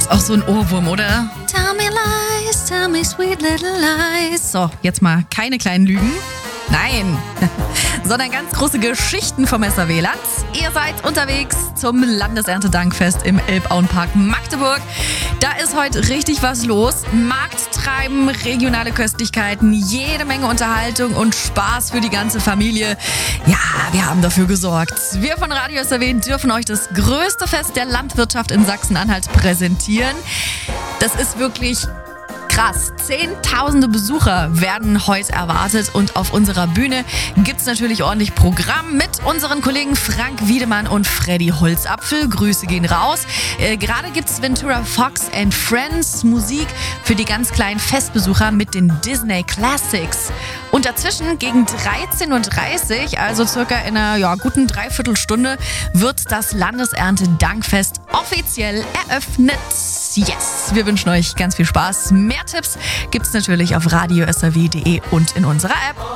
ist auch so ein Ohrwurm, oder? Tell me sweet little lies. So, jetzt mal keine kleinen Lügen. Nein, sondern ganz große Geschichten vom SAW-Land. Ihr seid unterwegs zum Landeserntedankfest im Elbauenpark Magdeburg. Da ist heute richtig was los. Markttreiben, regionale Köstlichkeiten, jede Menge Unterhaltung und Spaß für die ganze Familie. Ja, wir haben dafür gesorgt. Wir von Radio SAW dürfen euch das größte Fest der Landwirtschaft in Sachsen-Anhalt präsentieren. Das ist wirklich krass. Zehntausende Besucher werden heute erwartet und auf unserer Bühne gibt's natürlich ordentlich Programm mit unseren Kollegen Frank Wiedemann und Freddy Holzapfel. Grüße gehen raus. Gerade gibt's Ventura Fox and Friends Musik für die ganz kleinen Festbesucher mit den Disney Classics. Und dazwischen gegen 13.30 Uhr, also circa in einer guten Dreiviertelstunde, wird das Landeserntedankfest offiziell eröffnet. Yes, wir wünschen euch ganz viel Spaß. Mehr Tipps gibt's natürlich auf radiosaw.de und in unserer App.